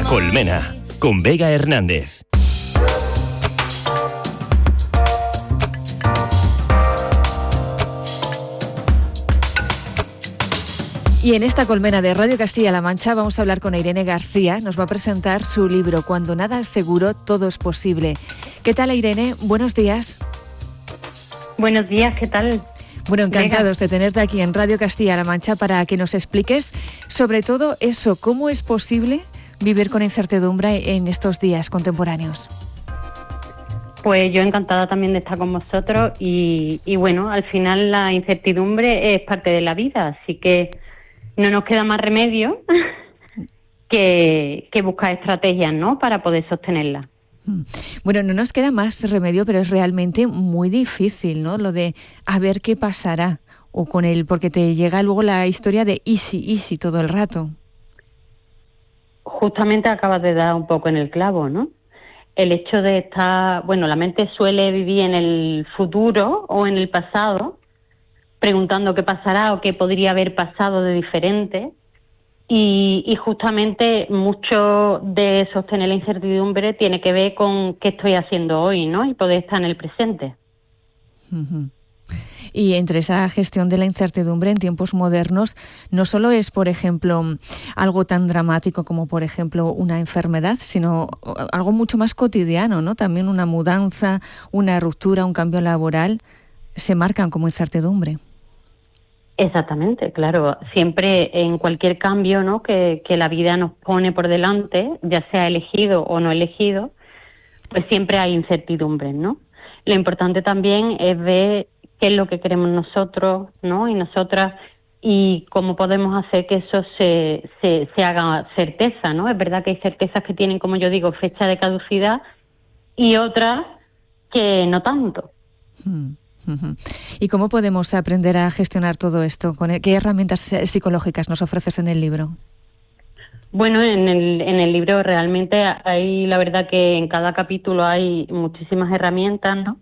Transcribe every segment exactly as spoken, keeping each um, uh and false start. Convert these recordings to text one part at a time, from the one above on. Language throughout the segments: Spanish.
Colmena, con Vega Hernández. Y en esta colmena de Radio Castilla-La Mancha vamos a hablar con Irene García. Nos va a presentar su libro Cuando nada es seguro, todo es posible. ¿Qué tal, Irene? Buenos días. Buenos días, ¿qué tal? Bueno, encantados de tenerte aquí en Radio Castilla-La Mancha para que nos expliques sobre todo eso, cómo es posible vivir con incertidumbre en estos días contemporáneos. Pues yo encantada también de estar con vosotros y, y bueno, al final la incertidumbre es parte de la vida, así que no nos queda más remedio que, que buscar estrategias, ¿no?, para poder sostenerla. Bueno, no nos queda más remedio, pero es realmente muy difícil, ¿no?, lo de a ver qué pasará, o con él, porque te llega luego la historia de easy, easy todo el rato. Justamente acabas de dar un poco en el clavo, ¿no? El hecho de estar, bueno, la mente suele vivir en el futuro o en el pasado, preguntando qué pasará o qué podría haber pasado de diferente, y, y justamente mucho de sostener la incertidumbre tiene que ver con qué estoy haciendo hoy, ¿no?, y poder estar en el presente. Uh-huh. Y entre esa gestión de la incertidumbre en tiempos modernos, no solo es, por ejemplo, algo tan dramático como, por ejemplo, una enfermedad, sino algo mucho más cotidiano, ¿no? También una mudanza, una ruptura, un cambio laboral, se marcan como incertidumbre. Exactamente, claro. Siempre en cualquier cambio, ¿no?, que, que la vida nos pone por delante, ya sea elegido o no elegido, pues siempre hay incertidumbres, ¿no? Lo importante también es ver qué es lo que queremos nosotros, ¿no?, y nosotras, y cómo podemos hacer que eso se, se, se haga certeza, ¿no? Es verdad que hay certezas que tienen, como yo digo, fecha de caducidad y otras que no tanto. Hmm. ¿Y cómo podemos aprender a gestionar todo esto? ¿Qué herramientas psicológicas nos ofreces en el libro? Bueno, en el, en el libro realmente hay, la verdad que en cada capítulo hay muchísimas herramientas, ¿no?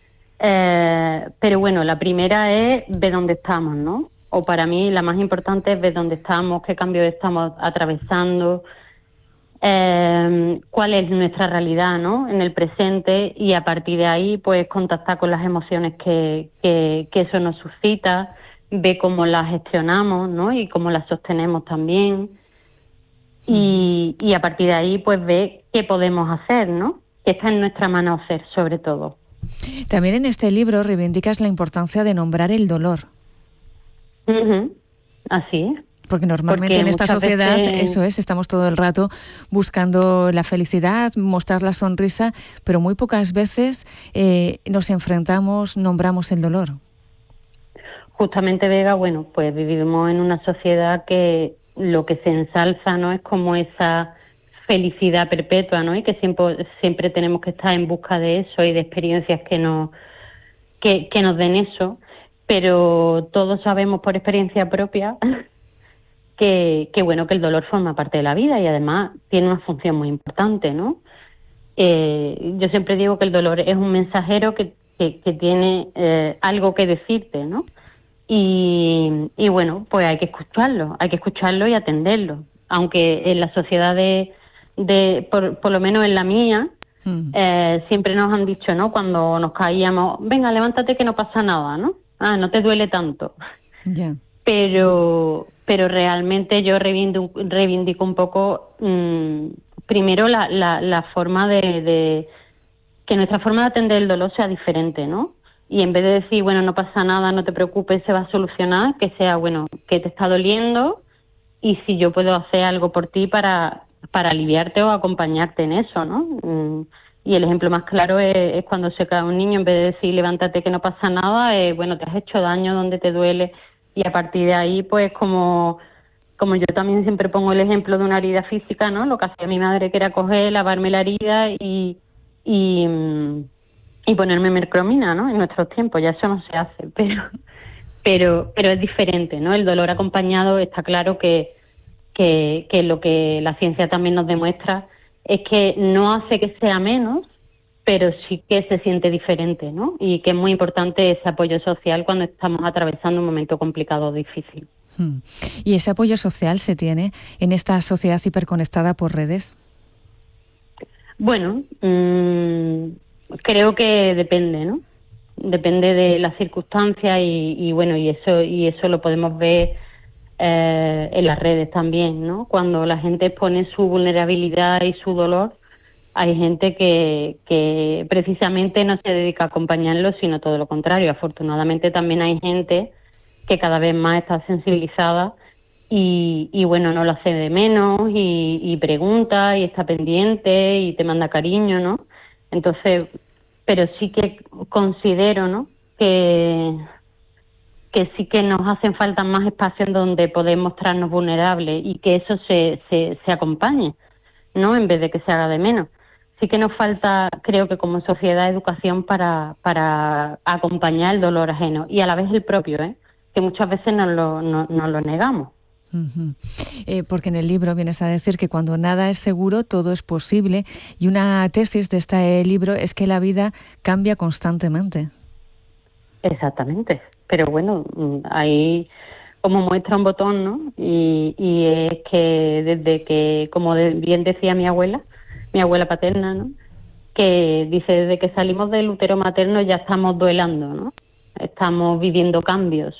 Eh, pero bueno, la primera es ver dónde estamos, ¿no? O para mí la más importante es ver dónde estamos, qué cambios estamos atravesando, eh, cuál es nuestra realidad, ¿no?, en el presente, y a partir de ahí pues contactar con las emociones que, que, que eso nos suscita, ver cómo las gestionamos, ¿no?, y cómo las sostenemos también, y, y a partir de ahí pues ver qué podemos hacer, ¿no?, que está en nuestra mano hacer sobre todo. También en este libro reivindicas la importancia de nombrar el dolor. Uh-huh. Así es. Porque normalmente Porque en esta sociedad, veces... eso es, estamos todo el rato buscando la felicidad, mostrar la sonrisa, pero muy pocas veces eh, nos enfrentamos, nombramos el dolor. Justamente, Vega, bueno, pues vivimos en una sociedad que lo que se ensalza, ¿no?, es como esa felicidad perpetua, ¿no?, y que siempre, siempre tenemos que estar en busca de eso y de experiencias que nos, que, que nos den eso, pero todos sabemos por experiencia propia que, que bueno, que el dolor forma parte de la vida y además tiene una función muy importante, ¿no? Eh, yo siempre digo que el dolor es un mensajero que, que, que tiene eh, algo que decirte, ¿no? Y, y bueno, pues hay que escucharlo, hay que escucharlo y atenderlo, aunque en la sociedad de, de por, por lo menos en la mía, mm. eh, siempre nos han dicho, ¿no?, cuando nos caíamos, venga, levántate que no pasa nada, ¿no? Ah, no te duele tanto. Yeah. Pero, pero realmente yo reivindico, reivindico un poco, mmm, primero la, la, la forma de, de que nuestra forma de atender el dolor sea diferente, ¿no? Y en vez de decir, bueno, no pasa nada, no te preocupes, se va a solucionar, que sea, bueno, que te está doliendo y si yo puedo hacer algo por ti para, para aliviarte o acompañarte en eso, ¿no? Mm, y el ejemplo más claro es, es cuando se cae un niño, en vez de decir, levántate que no pasa nada, eh, bueno, te has hecho daño, donde te duele. Y a partir de ahí, pues como, como yo también siempre pongo el ejemplo de una herida física, ¿no? Lo que hacía mi madre, que era coger, lavarme la herida y, y, y ponerme mercromina, ¿no? En nuestros tiempos, ya eso no se hace, pero, pero, pero es diferente, ¿no? El dolor acompañado está claro que, que, que lo que la ciencia también nos demuestra es que no hace que sea menos, pero sí que se siente diferente, ¿no? Y que es muy importante ese apoyo social cuando estamos atravesando un momento complicado o difícil. Hmm. ¿Y ese apoyo social se tiene en esta sociedad hiperconectada por redes? Bueno, mmm, creo que depende, ¿no? Depende de las circunstancias y, y bueno, y eso y eso lo podemos ver eh, en las redes también, ¿no? Cuando la gente expone su vulnerabilidad y su dolor, hay gente que, que precisamente no se dedica a acompañarlo, sino todo lo contrario. Afortunadamente también hay gente que cada vez más está sensibilizada y, y bueno, no lo hace de menos y, y pregunta y está pendiente y te manda cariño, ¿no? Entonces, pero sí que considero, ¿no?, que, que sí que nos hacen falta más espacios donde poder mostrarnos vulnerables y que eso se, se, se acompañe, ¿no?, en vez de que se haga de menos. Sí que nos falta, creo que como sociedad, educación para, para acompañar el dolor ajeno y a la vez el propio, ¿eh?, que muchas veces nos lo, no, nos lo negamos. Uh-huh. Eh, porque en el libro vienes a decir que cuando nada es seguro, todo es posible, y una tesis de este libro es que la vida cambia constantemente. Exactamente, pero bueno, ahí como muestra un botón, ¿no? Y, y es que desde que, como bien decía mi abuela, mi abuela paterna, ¿no?, que dice, desde que salimos del útero materno ya estamos duelando, ¿no? Estamos viviendo cambios.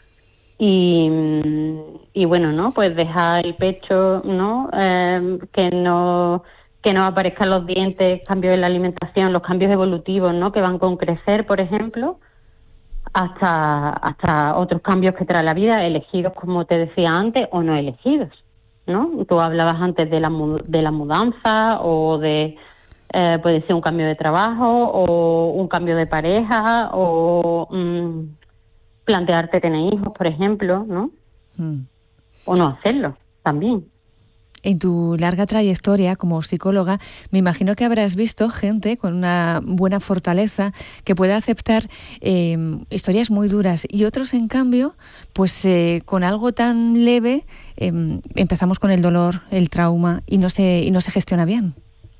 Y, y bueno, ¿no?, pues dejar el pecho, ¿no?, eh, que no que no aparezcan los dientes, cambios en la alimentación, los cambios evolutivos, ¿no?, que van con crecer, por ejemplo, hasta hasta otros cambios que trae la vida, elegidos, como te decía antes, o no elegidos, ¿no? Tú hablabas antes de la de la mudanza o de eh, puede ser un cambio de trabajo o un cambio de pareja o mmm, plantearte tener hijos, por ejemplo, ¿no? Mm. O no hacerlo, también. En tu larga trayectoria como psicóloga, me imagino que habrás visto gente con una buena fortaleza que pueda aceptar eh, historias muy duras y otros, en cambio, pues eh, con algo tan leve eh, empezamos con el dolor, el trauma y no se, y no se gestiona bien.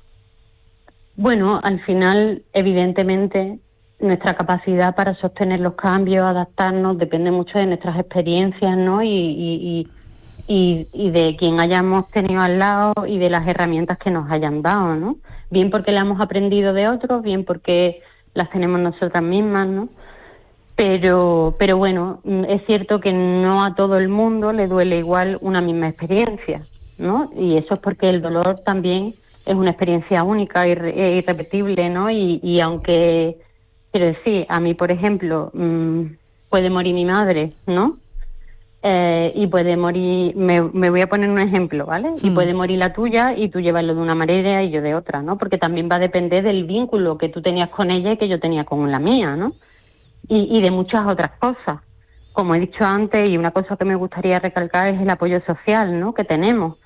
Bueno, al final, evidentemente, nuestra capacidad para sostener los cambios, adaptarnos, depende mucho de nuestras experiencias, ¿no? Y, y, y, y de quien hayamos tenido al lado y de las herramientas que nos hayan dado, ¿no? Bien porque las hemos aprendido de otros, bien porque las tenemos nosotras mismas, ¿no? Pero, pero bueno, es cierto que no a todo el mundo le duele igual una misma experiencia, ¿no? Y eso es porque el dolor también es una experiencia única e irrepetible, ¿no? Y, y aunque, quiero decir, a mí, por ejemplo, mmm, puede morir mi madre, ¿no? Eh, y puede morir, me, me voy a poner un ejemplo, ¿vale? Sí. Y puede morir la tuya y tú llevarlo de una manera y yo de otra, ¿no? Porque también va a depender del vínculo que tú tenías con ella y que yo tenía con la mía, ¿no? Y, y de muchas otras cosas. Como he dicho antes, y una cosa que me gustaría recalcar es el apoyo social, ¿no?, que tenemos.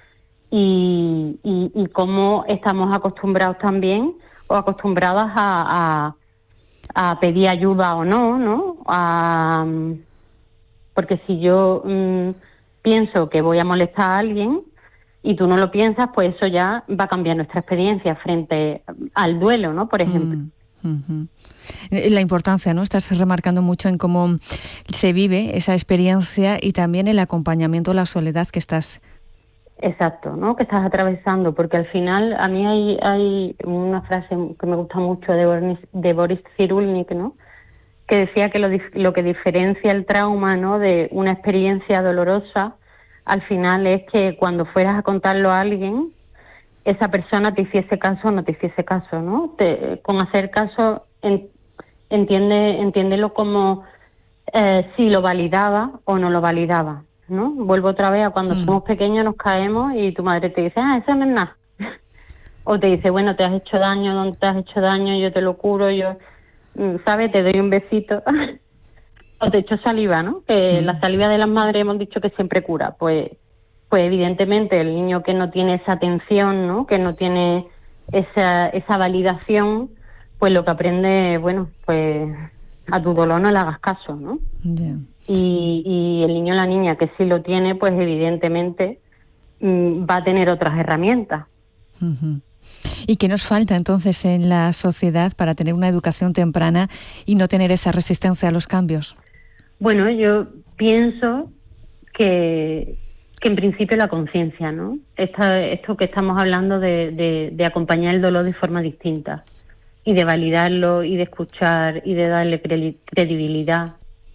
Y, y, y cómo estamos acostumbrados también o acostumbradas a, a, a pedir ayuda o no, ¿no? A, porque si yo mmm, pienso que voy a molestar a alguien y tú no lo piensas, pues eso ya va a cambiar nuestra experiencia frente al duelo, ¿no? Por ejemplo. Mm, uh-huh. La importancia, ¿no? Estás remarcando mucho en cómo se vive esa experiencia y también el acompañamiento a la soledad que estás. Exacto, ¿no?, que estás atravesando, porque al final a mí hay, hay una frase que me gusta mucho de Boris, de Boris Cyrulnik, ¿no?, que decía que lo, lo que diferencia el trauma, ¿no?, de una experiencia dolorosa, al final es que cuando fueras a contarlo a alguien, esa persona te hiciese caso o no te hiciese caso, ¿no? Te, con hacer caso, en, entiende, entiéndelo como eh, si lo validaba o no lo validaba, ¿no? Vuelvo otra vez a cuando sí. somos pequeños, nos caemos y tu madre te dice, ah, eso no es nada. O te dice, bueno, te has hecho daño, ¿dónde te has hecho daño? Yo te lo curo, yo, ¿sabes? Te doy un besito. O te echo saliva, ¿no? Que sí. La saliva de las madres hemos dicho que siempre cura. Pues, pues evidentemente el niño que no tiene esa atención, ¿no?, que no tiene esa, esa validación, pues lo que aprende, bueno, pues a tu dolor no le hagas caso, ¿no? Yeah. Y, y el niño o la niña que sí lo tiene, pues evidentemente mmm, va a tener otras herramientas. Uh-huh. ¿Y qué nos falta entonces en la sociedad para tener una educación temprana y no tener esa resistencia a los cambios? Bueno, yo pienso que, que en principio la conciencia, ¿no? Esta, esto que estamos hablando de, de, de acompañar el dolor de forma distinta y de validarlo y de escuchar y de darle credibilidad.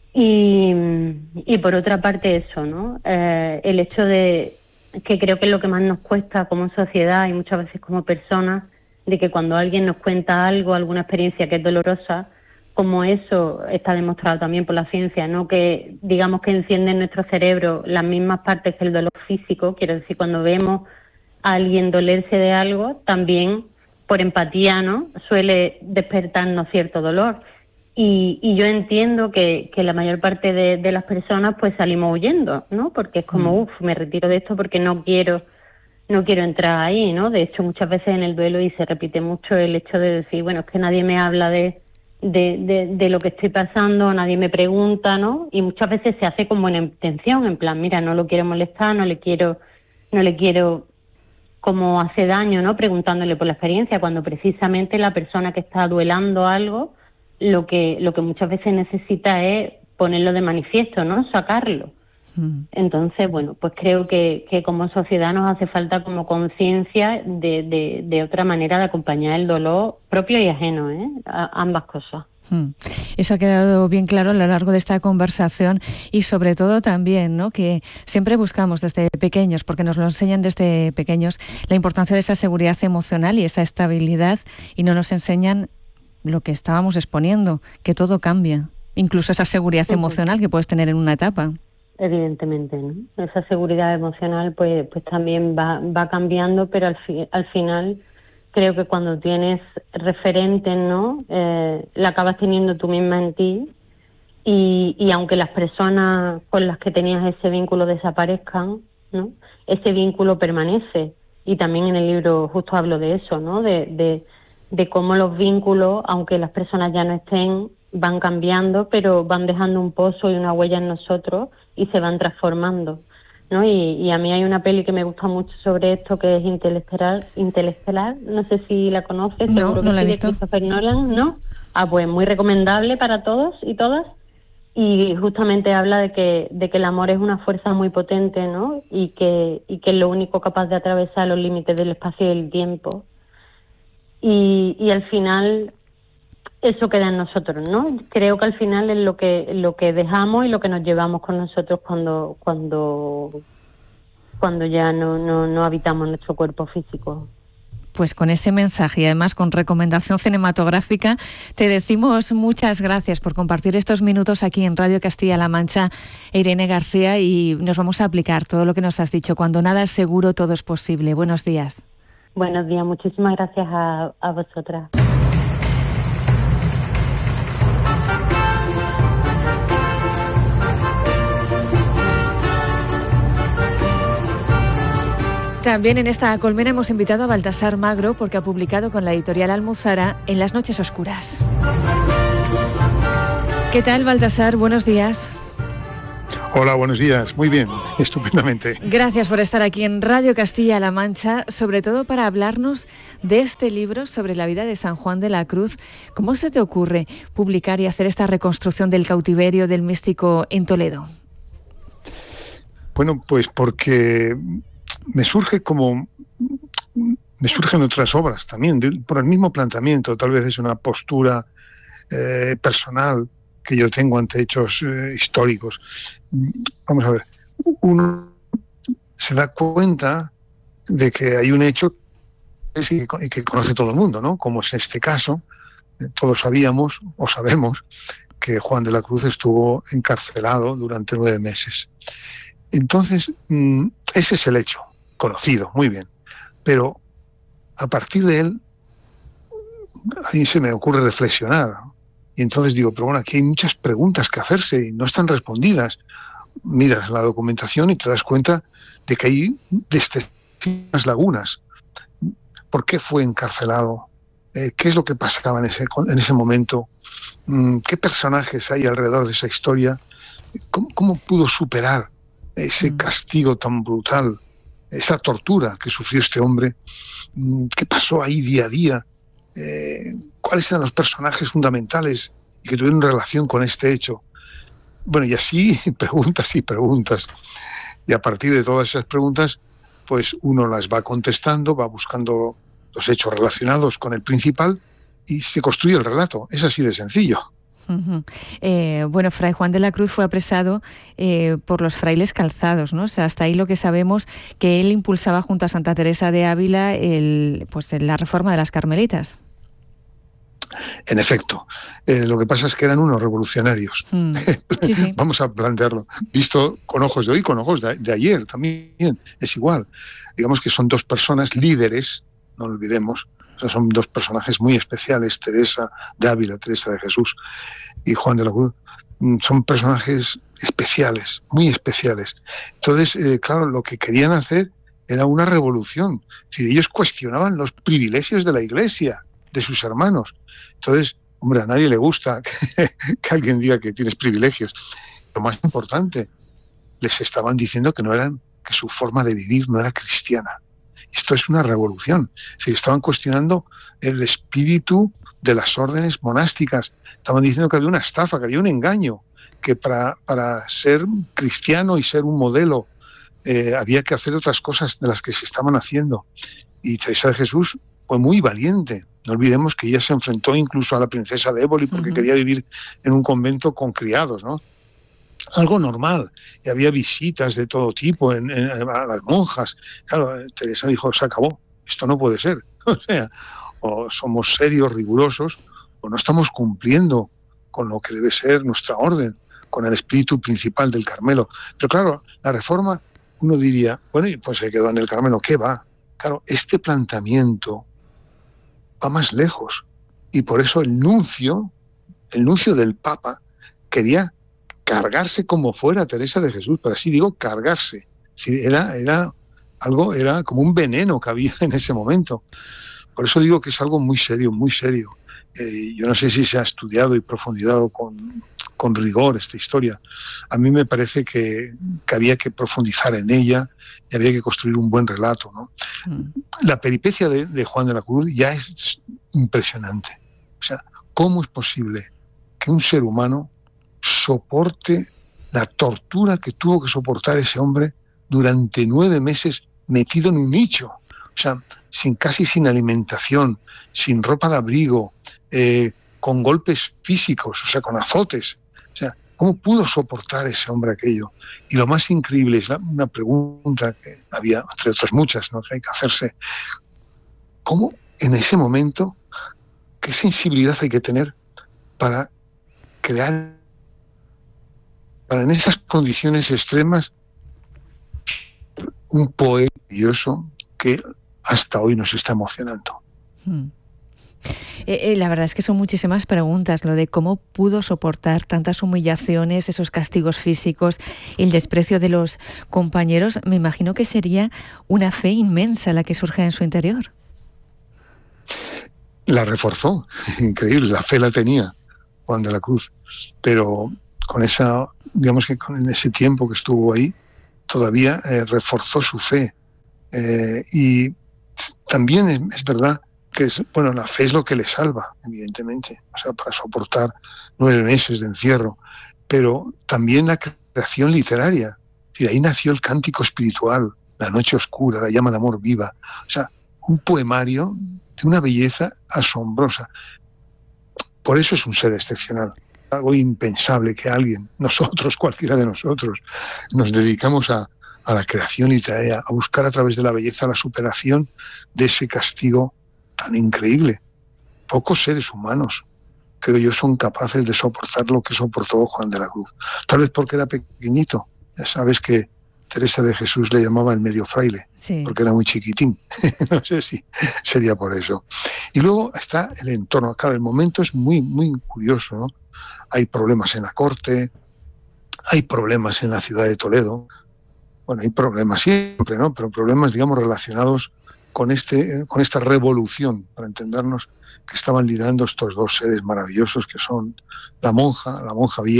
Y, y por otra parte eso, ¿no? Eh, el hecho de que creo que es lo que más nos cuesta como sociedad y muchas veces como personas, de que cuando alguien nos cuenta algo, alguna experiencia que es dolorosa, como eso está demostrado también por la ciencia, ¿no? Que digamos que enciende en nuestro cerebro las mismas partes que el dolor físico, quiero decir, cuando vemos a alguien dolerse de algo, también por empatía, ¿no? Suele despertarnos cierto dolor. Y, y yo entiendo que, que la mayor parte de, de las personas pues salimos huyendo, ¿no? Porque es como, uff, me retiro de esto porque no quiero no quiero entrar ahí, ¿no? De hecho, muchas veces en el duelo, y se repite mucho el hecho de decir, bueno, es que nadie me habla de, de, de, de lo que estoy pasando, nadie me pregunta, ¿no? Y muchas veces se hace con buena intención, en plan, mira, no lo quiero molestar, no le quiero, no le quiero como hacer daño, ¿no? Preguntándole por la experiencia, cuando precisamente la persona que está duelando algo, lo que lo que muchas veces necesita es ponerlo de manifiesto, ¿no? Sacarlo. Mm. Entonces, bueno, pues creo que, que como sociedad nos hace falta como conciencia de, de, de otra manera de acompañar el dolor propio y ajeno, ¿eh? A, ambas cosas. Mm. Eso ha quedado bien claro a lo largo de esta conversación y sobre todo también, ¿no? Que siempre buscamos desde pequeños, porque nos lo enseñan desde pequeños, la importancia de esa seguridad emocional y esa estabilidad, y no nos enseñan lo que estábamos exponiendo, que todo cambia, incluso esa seguridad uh-huh. emocional que puedes tener en una etapa. Evidentemente, ¿no? Esa seguridad emocional pues pues también va va cambiando, pero al, fi- al final creo que cuando tienes referentes, ¿no? Eh, la acabas teniendo tú misma en ti, y, y aunque las personas con las que tenías ese vínculo desaparezcan, ¿no? Ese vínculo permanece, y también en el libro justo hablo de eso, ¿no? De, de de cómo los vínculos, aunque las personas ya no estén, van cambiando, pero van dejando un pozo y una huella en nosotros y se van transformando, ¿no? Y, y a mí hay una peli que me gusta mucho sobre esto, que es Interestelar, Interestelar, no sé si la conoces, no, seguro que no la sí, he visto. De Christopher Nolan, ¿no? Ah, pues muy recomendable para todos y todas, y justamente habla de que de que el amor es una fuerza muy potente, ¿no? Y que y que es lo único capaz de atravesar los límites del espacio y del tiempo. Y, y al final eso queda en nosotros, ¿no? Creo que al final es lo que lo que dejamos y lo que nos llevamos con nosotros cuando cuando cuando ya no no, no habitamos nuestro cuerpo físico. Pues con ese mensaje y además con recomendación cinematográfica, te decimos muchas gracias por compartir estos minutos aquí en Radio Castilla-La Mancha, Irene García, y nos vamos a aplicar todo lo que nos has dicho. Cuando nada es seguro, todo es posible. Buenos días. Buenos días, muchísimas gracias a, a vosotras. También en esta colmena hemos invitado a Baltasar Magro, porque ha publicado con la editorial Almuzara En las noches oscuras. ¿Qué tal, Baltasar? Buenos días. Hola, buenos días. Muy bien, estupendamente. Gracias por estar aquí en Radio Castilla-La Mancha, sobre todo para hablarnos de este libro sobre la vida de San Juan de la Cruz. ¿Cómo se te ocurre publicar y hacer esta reconstrucción del cautiverio del místico en Toledo? Bueno, pues porque me surge como... me surgen otras obras también, de, por el mismo planteamiento. Tal vez es una postura eh, personal que yo tengo ante hechos eh, históricos. Vamos a ver, uno se da cuenta de que hay un hecho y que conoce todo el mundo, ¿no? Como es este caso. Todos sabíamos o sabemos que Juan de la Cruz estuvo encarcelado durante nueve meses. Entonces, ese es el hecho, conocido, muy bien. Pero a partir de él, ahí se me ocurre reflexionar, ¿no? Y entonces digo, pero bueno, aquí hay muchas preguntas que hacerse y no están respondidas. Miras la documentación y te das cuenta de que hay excesivas lagunas. ¿Por qué fue encarcelado? Eh, ¿Qué es lo que pasaba en ese, en ese momento? ¿Qué personajes hay alrededor de esa historia? ¿Cómo, cómo pudo superar ese castigo tan brutal, esa tortura que sufrió este hombre? ¿Qué pasó ahí día a día? Eh, ¿Cuáles eran los personajes fundamentales y que tuvieron relación con este hecho? Bueno, y así preguntas y preguntas. Y a partir de todas esas preguntas, pues uno las va contestando, va buscando los hechos relacionados con el principal y se construye el relato. Es así de sencillo. Uh-huh. Eh, bueno, Fray Juan de la Cruz fue apresado eh, por los frailes calzados, ¿no? O sea, hasta ahí lo que sabemos, que él impulsaba junto a Santa Teresa de Ávila el, pues, la reforma de las carmelitas. En efecto, eh, lo que pasa es que eran unos revolucionarios. Mm. Sí, sí. Vamos a plantearlo. Visto con ojos de hoy, con ojos de, de ayer también, es igual. Digamos que son dos personas líderes, no lo olvidemos. O sea, son dos personajes muy especiales, Teresa de Ávila, Teresa de Jesús y Juan de la Cruz. Son personajes especiales, muy especiales. Entonces, eh, claro, lo que querían hacer era una revolución. Es decir, ellos cuestionaban los privilegios de la Iglesia, de sus hermanos. Entonces, hombre, a nadie le gusta que, que alguien diga que tienes privilegios. Lo más importante, les estaban diciendo que no eran, que su forma de vivir no era cristiana. Esto es una revolución. Es decir, estaban cuestionando el espíritu de las órdenes monásticas. Estaban diciendo que había una estafa, que había un engaño, que para, para ser cristiano y ser un modelo eh, había que hacer otras cosas de las que se estaban haciendo. Y Teresa de Jesús fue muy valiente. No olvidemos que ella se enfrentó incluso a la princesa de Éboli porque uh-huh. quería vivir en un convento con criados, ¿no? Algo normal. Y había visitas de todo tipo en, en, a las monjas. Claro, Teresa dijo, se acabó, esto no puede ser. O sea, o somos serios, rigurosos, o no estamos cumpliendo con lo que debe ser nuestra orden, con el espíritu principal del Carmelo. Pero claro, la reforma, uno diría, bueno, pues se quedó en el Carmelo, ¿qué va? Claro, este planteamiento va más lejos. Y por eso el nuncio, el nuncio del Papa, quería cargarse como fuera Teresa de Jesús, pero así digo, cargarse. Era, era algo, era como un veneno que había en ese momento. Por eso digo que es algo muy serio, muy serio. Eh, yo no sé si se ha estudiado y profundizado con, con rigor esta historia. A mí me parece que, que había que profundizar en ella y había que construir un buen relato, ¿no? Mm. La peripecia de, de Juan de la Cruz ya es impresionante. O sea, ¿cómo es posible que un ser humano soporte la tortura que tuvo que soportar ese hombre durante nueve meses metido en un nicho? O sea, sin, casi sin alimentación, sin ropa de abrigo, eh, con golpes físicos, o sea, con azotes. O sea, ¿cómo pudo soportar ese hombre aquello? Y lo más increíble es la, una pregunta que había, entre otras muchas, ¿no?, que hay que hacerse. ¿Cómo en ese momento, qué sensibilidad hay que tener para crear, para en esas condiciones extremas, un poema maravilloso que hasta hoy nos está emocionando? Hmm. Eh, eh, la verdad es que son muchísimas preguntas, lo de cómo pudo soportar tantas humillaciones, esos castigos físicos, el desprecio de los compañeros. Me imagino que sería una fe inmensa la que surge en su interior. La reforzó, increíble, la fe la tenía Juan de la Cruz, pero con esa, digamos que con ese tiempo que estuvo ahí, todavía eh, reforzó su fe. Eh, y también es, es verdad que es, bueno, la fe es lo que le salva, evidentemente, o sea, para soportar nueve meses de encierro, pero también la creación literaria. Y ahí nació el cántico espiritual, La noche oscura, La llama de amor viva. O sea, un poemario de una belleza asombrosa. Por eso es un ser excepcional. Algo impensable que alguien, nosotros, cualquiera de nosotros, nos dedicamos a, a la creación literaria, a buscar a través de la belleza la superación de ese castigo tan increíble. Pocos seres humanos, creo yo, son capaces de soportar lo que soportó Juan de la Cruz. Tal vez porque era pequeñito. Ya sabes que Teresa de Jesús le llamaba el medio fraile, sí, porque era muy chiquitín. No sé si sería por eso. Y luego está el entorno. Claro, el momento es muy, muy curioso, ¿no? Hay problemas en la corte, hay problemas en la ciudad de Toledo. Bueno, hay problemas siempre, ¿no? Pero problemas, digamos, relacionados con este, con esta revolución, para entendernos, que estaban liderando estos dos seres maravillosos que son la monja, la monja vieja,